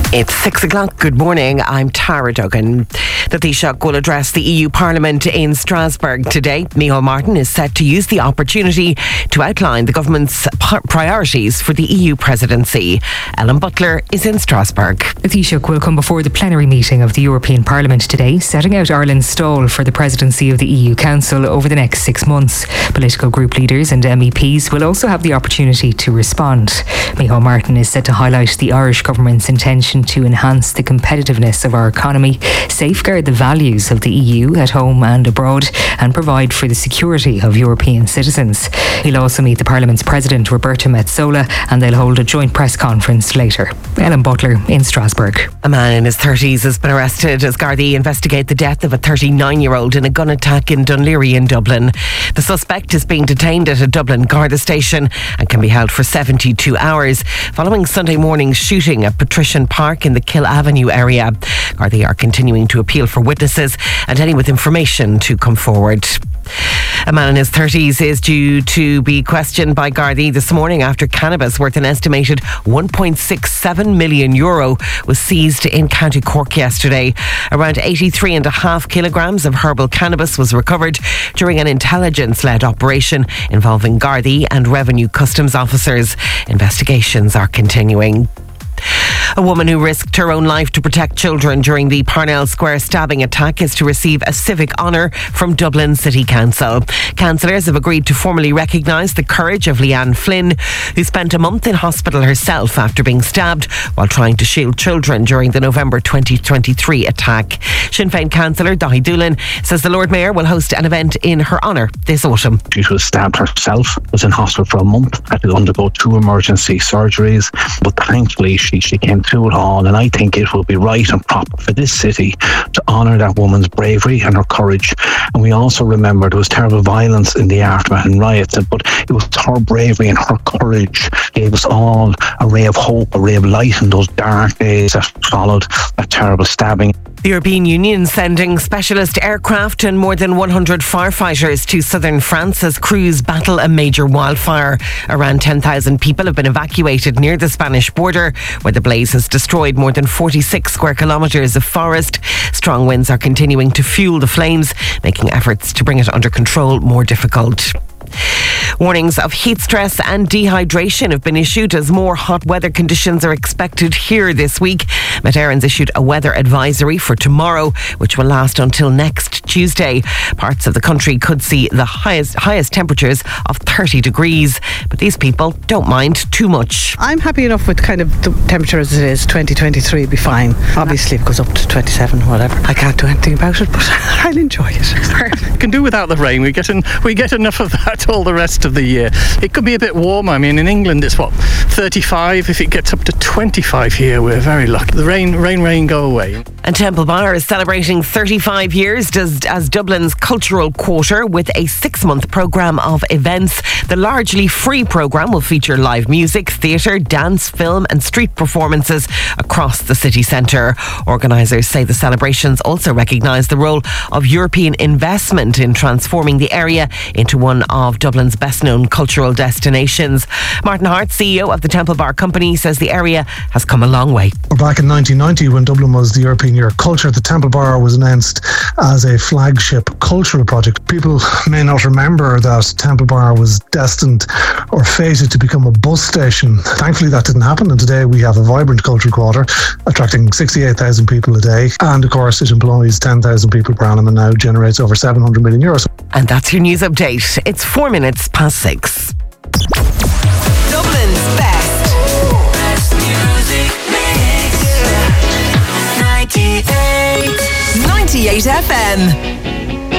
It's 6 o'clock. Good morning. I'm Tara Duggan. The Taoiseach will address the EU Parliament in Strasbourg today. Micheál Martin is set to use the opportunity to outline the government's priorities for the EU presidency. Ellen Butler is in Strasbourg. The Taoiseach will come before the plenary meeting of the European Parliament today, setting out Ireland's stall for the presidency of the EU Council over the next 6 months. Political group leaders and MEPs will also have the opportunity to respond. Micheál Martin is set to highlight the Irish government's intention to enhance the competitiveness of our economy, safeguard the values of the EU at home and abroad, and provide for the security of European citizens. He'll also meet the Parliament's President, Roberta Metsola, and they'll hold a joint press conference later. Ellen Butler in Strasbourg. A man in his 30s has been arrested as Gardaí investigate the death of a 39-year-old in a gun attack in Dunleary in Dublin. The suspect is being detained at a Dublin Garda station and can be held for 72 hours following Sunday morning's shooting at Patrician Park in the Kill Avenue area. Gardaí are continuing to appeal for witnesses and any with information to come forward. A man in his 30s is due to be questioned by Gardaí this morning after cannabis worth an estimated €1.67 million was seized in County Cork yesterday. Around 83.5 kilograms of herbal cannabis was recovered during an intelligence-led operation involving Gardaí and Revenue Customs officers. Investigations are continuing. A woman who risked her own life to protect children during the Parnell Square stabbing attack is to receive a civic honour from Dublin City Council. Councillors have agreed to formally recognise the courage of Leanne Flynn, who spent a month in hospital herself after being stabbed while trying to shield children during the November 2023 attack. Sinn Féin councillor Dahi Doolan says the Lord Mayor will host an event in her honour this autumn. She was stabbed herself, was in hospital for a month, had to undergo 2 emergency surgeries, but thankfully she came through it all, and I think it will be right and proper for this city to honour that woman's bravery and her courage. And we also remember there was terrible violence in the aftermath and riots, but it was her bravery and her courage gave us all a ray of hope, a ray of light in those dark days that followed that terrible stabbing. The European Union sending specialist aircraft and more than 100 firefighters to southern France as crews battle a major wildfire. Around 10,000 people have been evacuated near the Spanish border, where the blaze has destroyed more than 46 square kilometres of forest. Strong winds are continuing to fuel the flames, making efforts to bring it under control more difficult. Warnings of heat stress and dehydration have been issued as more hot weather conditions are expected here this week. Met Éireann's issued a weather advisory for tomorrow, which will last until next Tuesday. Parts of the country could see the highest temperatures of 30 degrees, but these people don't mind too much. I'm happy enough with kind of the temperature as it is. 2023 will be fine. Obviously it goes up to 27, whatever. I can't do anything about it, but I'll enjoy it. We can do without the rain. We get enough of that all the rest of the year. It could be a bit warmer. I mean, in England it's 35. If it gets up to 25 here, we're very lucky. The rain go away. And Temple Bar is celebrating 35 years as Dublin's cultural quarter with a 6-month programme of events. The largely free programme will feature live music, theatre, dance, film and street performances across the city centre. Organisers say the celebrations also recognise the role of European investment in transforming the area into one of Dublin's best-known cultural destinations. Martin Hart, CEO of the Temple Bar Company, says the area has come a long way. Back in 1990, when Dublin was the European Year of Culture, the Temple Bar was announced as a flagship cultural project. People may not remember that Temple Bar was destined or fated to become a bus station. Thankfully, that didn't happen, and today we have a vibrant cultural quarter attracting 68,000 people a day, and of course it employs 10,000 people per annum and now generates over €700 million. And that's your news update. It's 4 minutes past 6. Dublin's best music mix. 98 FM.